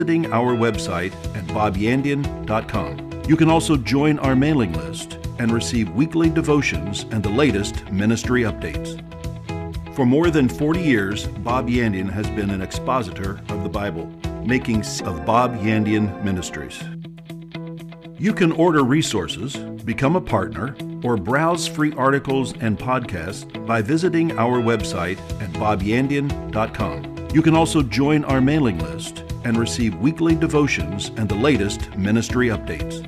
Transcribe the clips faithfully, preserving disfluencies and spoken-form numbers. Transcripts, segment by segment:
visiting our website at bob yandian dot com. You can also join our mailing list and receive weekly devotions and the latest ministry updates. For more than forty years, Bob Yandian has been an expositor of the Bible, making of Bob Yandian Ministries. You can order resources, become a partner, or browse free articles and podcasts by visiting our website at bob yandian dot com. You can also join our mailing list and receive weekly devotions and the latest ministry updates.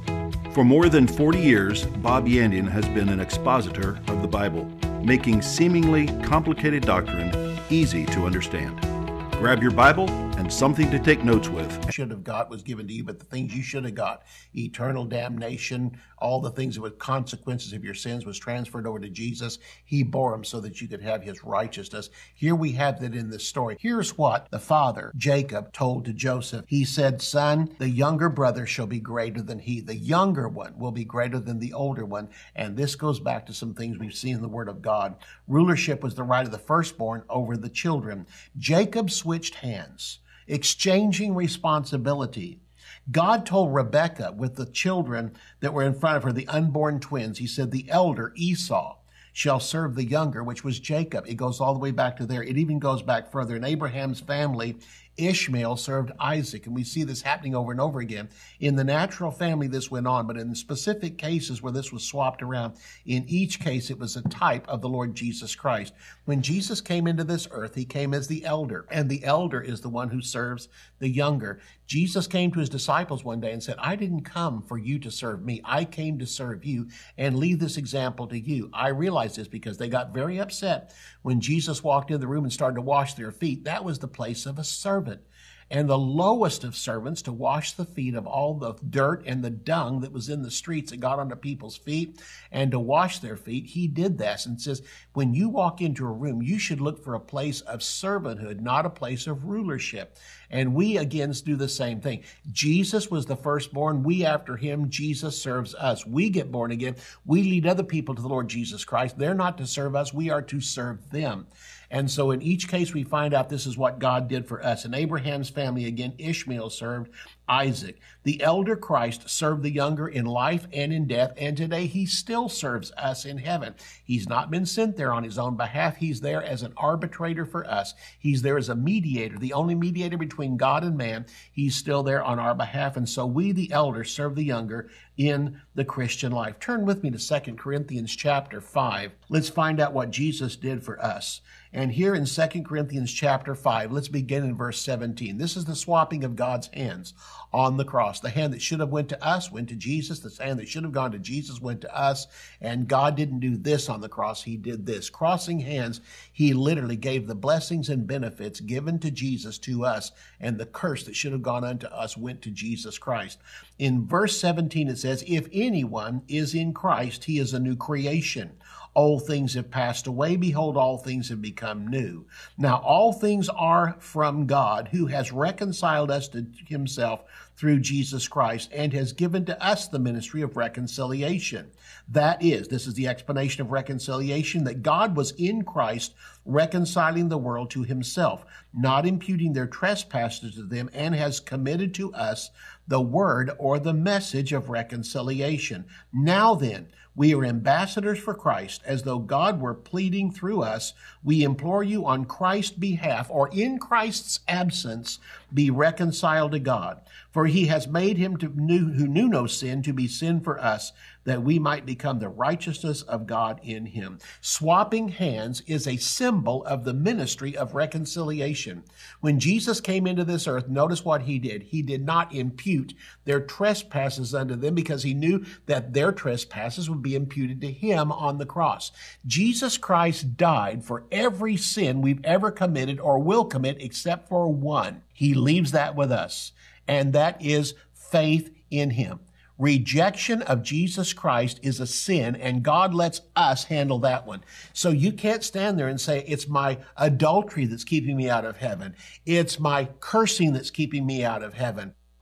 For more than forty years, Bob Yandian has been an expositor of the Bible, making seemingly complicated doctrine easy to understand. Grab your Bible and something to take notes with. Should have got was given to you, but the things you should have got, eternal damnation, all the things that were consequences of your sins was transferred over to Jesus. He bore them so that you could have his righteousness. Here we have that in this story. Here's what the father, Jacob, told to Joseph. He said, son, the younger brother shall be greater than he. The younger one will be greater than the older one. And this goes back to some things we've seen in the Word of God. Rulership was the right of the firstborn over the children. Jacob switched hands, exchanging responsibility. God told Rebekah with the children that were in front of her, the unborn twins, he said, the elder Esau shall serve the younger, which was Jacob. It goes all the way back to there. It even goes back further. In Abraham's family, Ishmael served Isaac, and we see this happening over and over again. In the natural family, this went on, but in the specific cases where this was swapped around, in each case, it was a type of the Lord Jesus Christ. When Jesus came into this earth, he came as the elder, and the elder is the one who serves the younger. Jesus came to his disciples one day and said, I didn't come for you to serve me. I came to serve you and leave this example to you. I realize this because they got very upset when Jesus walked in the room and started to wash their feet. That was the place of a servant. And the lowest of servants to wash the feet of all the dirt and the dung that was in the streets that got onto people's feet and to wash their feet. He did this and says, when you walk into a room, you should look for a place of servanthood, not a place of rulership. And we again do the same thing. Jesus was the firstborn. We after him, Jesus serves us. We get born again. We lead other people to the Lord Jesus Christ. They're not to serve us. We are to serve them. And so in each case, we find out this is what God did for us. In Abraham's family, again, Ishmael served Isaac. The elder Christ served the younger in life and in death, and today he still serves us in heaven. He's not been sent there on his own behalf. He's there as an arbitrator for us. He's there as a mediator, the only mediator between God and man. He's still there on our behalf, and so we, the elders, serve the younger in the Christian life. Turn with me to Second Corinthians chapter five. Let's find out what Jesus did for us. And here in Second Corinthians chapter five, let's begin in verse seventeen. This is the swapping of God's hands on the cross. The hand that should have went to us went to Jesus. The hand that should have gone to Jesus went to us. And God didn't do this on the cross. He did this. Crossing hands, he literally gave the blessings and benefits given to Jesus to us. And the curse that should have gone unto us went to Jesus Christ. In verse seventeen, it says, if anyone is in Christ, he is a new creation. Old things have passed away. Behold, all things have become new. Now, all things are from God, who has reconciled us to himself through Jesus Christ and has given to us the ministry of reconciliation. That is, this is the explanation of reconciliation, that God was in Christ reconciling the world to himself, not imputing their trespasses to them, and has committed to us the word or the message of reconciliation. Now then, we are ambassadors for Christ, as though God were pleading through us. We implore you on Christ's behalf, or in Christ's absence, be reconciled to God. For he has made him to knew, who knew no sin to be sin for us, that we might become the righteousness of God in him. Swapping hands is a symbol of the ministry of reconciliation. When Jesus came into this earth, notice what he did. He did not impute their trespasses unto them, because he knew that their trespasses would be imputed to him on the cross. Jesus Christ died for every sin we've ever committed or will commit except for one. He leaves that with us, and that is faith in him. Rejection of Jesus Christ is a sin, and God lets us handle that one. So you can't stand there and say, it's my adultery that's keeping me out of heaven. It's my cursing that's keeping me out of heaven.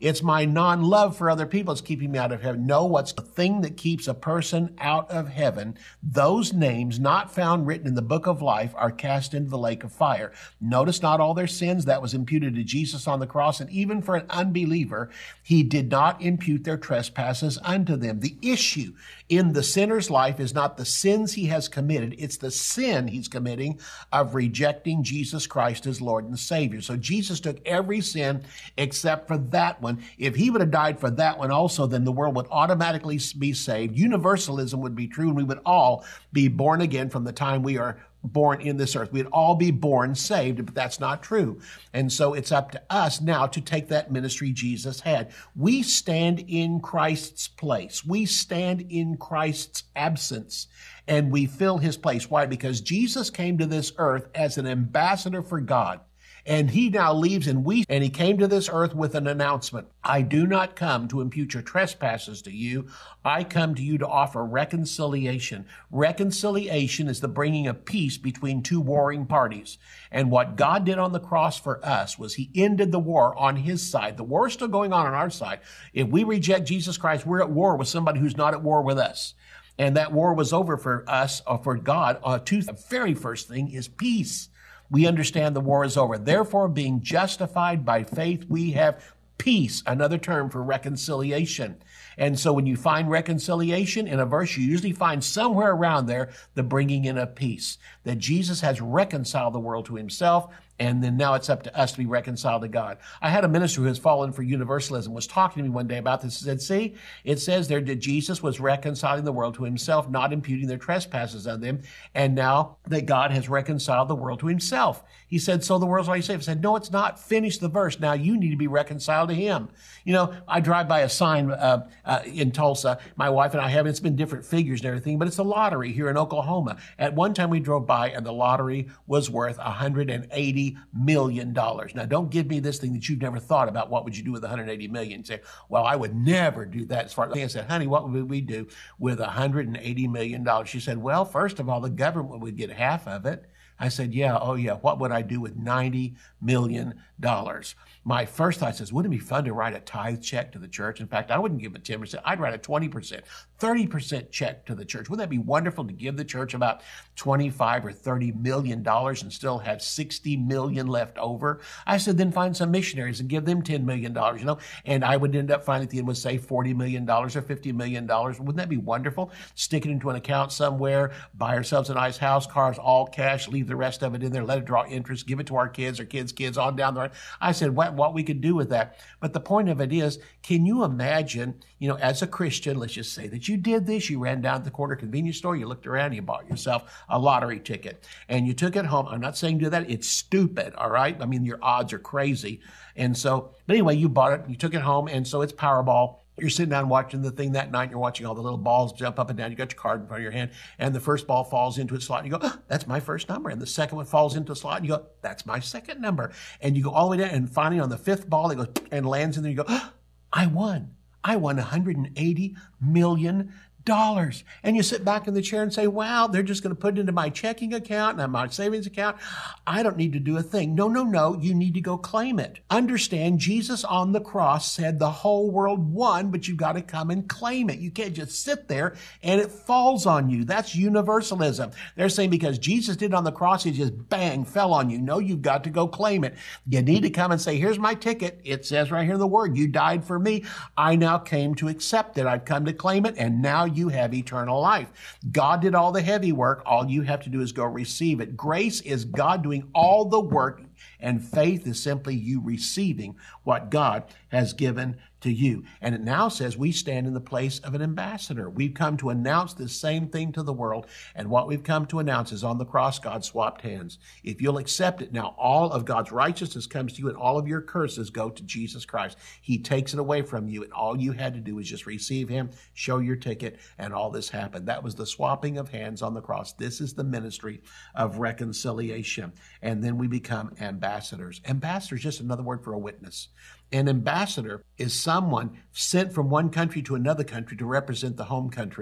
It's my non-love for other people that's keeping me out of heaven. No, what's the thing that keeps a person out of heaven? Those names not found written in the book of life are cast into the lake of fire. Notice not all their sins. That was imputed to Jesus on the cross. And even for an unbeliever, he did not impute their trespasses unto them. The issue in the sinner's life is not the sins he has committed. It's the sin he's committing of rejecting Jesus Christ as Lord and Savior. So Jesus took every sin except for that one. If he would have died for that one also, then the world would automatically be saved. Universalism would be true, and we would all be born again from the time we are born in this earth. We'd all be born saved, but that's not true. And so it's up to us now to take that ministry Jesus had. We stand in Christ's place. We stand in Christ's absence, and we fill his place. Why? Because Jesus came to this earth as an ambassador for God. And he now leaves, and we, and he came to this earth with an announcement. I do not come to impute your trespasses to you. I come to you to offer reconciliation. Reconciliation is the bringing of peace between two warring parties. And what God did on the cross for us was he ended the war on his side. The war is still going on on our side. If we reject Jesus Christ, we're at war with somebody who's not at war with us. And that war was over for us, or for God. Uh, two, the very first thing is peace. We understand the war is over. Therefore, being justified by faith, we have peace, another term for reconciliation. And so when you find reconciliation in a verse, you usually find somewhere around there the bringing in of peace, that Jesus has reconciled the world to himself, and then now it's up to us to be reconciled to God. I had a minister who has fallen for universalism, was talking to me one day about this. He said, see, it says there that Jesus was reconciling the world to himself, not imputing their trespasses on them, and now that God has reconciled the world to himself. He said, so the world's already saved. I said, no, it's not. Finish the verse. Now you need to be reconciled to him. You know, I drive by a sign uh, uh, in Tulsa. My wife and I have, it's been different figures and everything, but it's a lottery here in Oklahoma. At one time we drove by and the lottery was worth one hundred eighty million dollars. Now, don't give me this thing that you've never thought about. What would you do with one hundred eighty million dollars? Say, well, I would never do that. As far as I said, honey, what would we do with one hundred eighty million dollars? She said, well, first of all, the government would get half of it. I said, yeah, oh yeah, what would I do with ninety million dollars? My first thought says, wouldn't it be fun to write a tithe check to the church? In fact, I wouldn't give it ten percent. I'd write a twenty percent, thirty percent check to the church. Wouldn't that be wonderful to give the church about twenty-five or thirty million dollars and still have sixty million left over? I said, then find some missionaries and give them ten million dollars, you know, and I would end up finding at the end would say forty million dollars or fifty million dollars. Wouldn't that be wonderful? Stick it into an account somewhere, buy ourselves a nice house, cars, all cash, leave the rest of it in there, let it draw interest, give it to our kids, our kids' kids, on down the road. I said, what, what we could do with that. But the point of it is, can you imagine, you know, as a Christian, let's just say that you did this, you ran down to the corner convenience store, you looked around, you bought yourself a lottery ticket, and you took it home. I'm not saying do that. It's stupid, all right? I mean, your odds are crazy. And so, but anyway, you bought it, you took it home, and so it's Powerball. You're sitting down watching the thing that night. You're watching all the little balls jump up and down. You got your card in front of your hand, and the first ball falls into its slot. And you go, oh, that's my first number. And the second one falls into a slot. And you go, that's my second number. And you go all the way down. And finally, on the fifth ball, it goes and lands in there. You go, oh, I won. I won one hundred eighty million dollars. And you sit back in the chair and say, wow, they're just going to put it into my checking account and my savings account. I don't need to do a thing. No, no, no. You need to go claim it. Understand, Jesus on the cross said the whole world won, but you've got to come and claim it. You can't just sit there and it falls on you. That's universalism. They're saying because Jesus did it on the cross, he just bang, fell on you. No, you've got to go claim it. You need to come and say, here's my ticket. It says right here in the word, you died for me. I now came to accept it. I've come to claim it. And now you have eternal life. God did all the heavy work. All you have to do is go receive it. Grace is God doing all the work, and faith is simply you receiving what God has given to you. And it now says we stand in the place of an ambassador. We've come to announce the same thing to the world. And what we've come to announce is on the cross, God swapped hands. If you'll accept it, now all of God's righteousness comes to you and all of your curses go to Jesus Christ. He takes it away from you. And all you had to do is just receive him, show your ticket, and all this happened. That was the swapping of hands on the cross. This is the ministry of reconciliation. And then we become ambassadors. Ambassador is just another word for a witness. An ambassador is someone sent from one country to another country to represent the home country.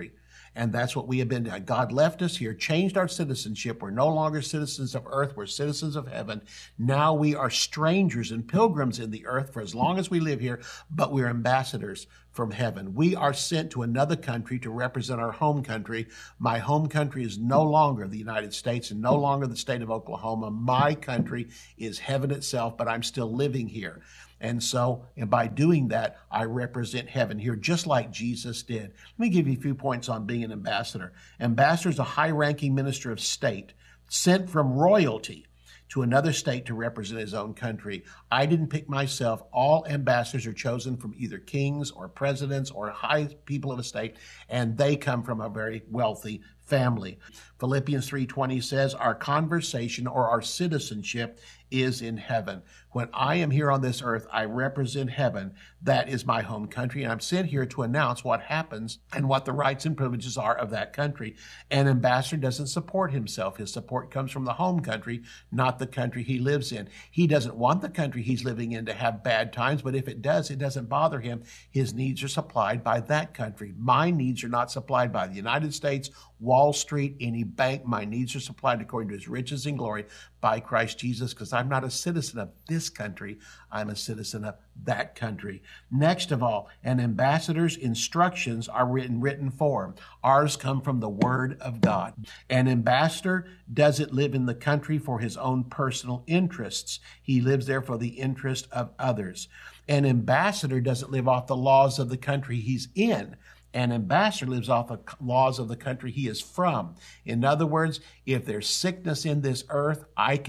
And that's what we have been. God left us here, changed our citizenship. We're no longer citizens of earth. We're citizens of heaven. Now we are strangers and pilgrims in the earth for as long as we live here, but we're ambassadors from heaven. We are sent to another country to represent our home country. My home country is no longer the United States and no longer the state of Oklahoma. My country is heaven itself, but I'm still living here. And so, and by doing that, I represent heaven here, just like Jesus did. Let me give you a few points on being an ambassador. Ambassador is a high-ranking minister of state sent from royalty to another state to represent his own country. I didn't pick myself. All ambassadors are chosen from either kings or presidents or high people of a state, and they come from a very wealthy family. Philippians three twenty says, our conversation or our citizenship is in heaven. When I am here on this earth, I represent heaven. That is my home country, and I'm sent here to announce what happens and what the rights and privileges are of that country. An ambassador doesn't support himself. His support comes from the home country, not the country he lives in. He doesn't want the country he's living in to have bad times, but if it does, it doesn't bother him. His needs are supplied by that country. My needs are not supplied by the United States, Wall Street, any bank. My needs are supplied according to his riches and glory by Christ Jesus, because I'm not a citizen of this country. I'm a citizen of that country. Next of all, an ambassador's instructions are written written form. Ours come from the Word of God. An ambassador doesn't live in the country for his own personal interests. He lives there for the interest of others. An ambassador doesn't live off the laws of the country he's in. An ambassador lives off the laws of the country he is from. In other words, if there's sickness in this earth, I can